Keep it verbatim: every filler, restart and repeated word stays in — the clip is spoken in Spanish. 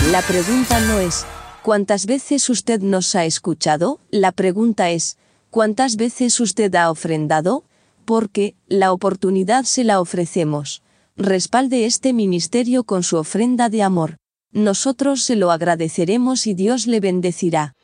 La pregunta no es, ¿cuántas veces usted nos ha escuchado? La pregunta es, ¿cuántas veces usted ha ofrendado? Porque, la oportunidad se la ofrecemos. Respalde este ministerio con su ofrenda de amor. Nosotros se lo agradeceremos y Dios le bendecirá.